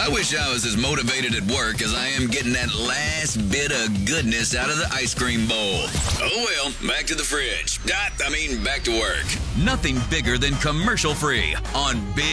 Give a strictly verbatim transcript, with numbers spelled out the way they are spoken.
I wish I was as motivated at work as I am getting that last bit of goodness out of the ice cream bowl. Oh well, back to the fridge. Ah, I mean, back to work. Nothing bigger than commercial free on Big